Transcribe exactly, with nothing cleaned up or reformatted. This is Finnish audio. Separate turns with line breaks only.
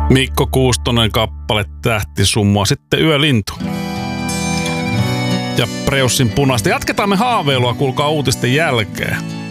Mikko Kuustonen kappale Tähtisumua, sitten Yölintu. Ja Preussin Punaista. Jatketaan me haaveilua, kuulkaa uutisten jälkeen.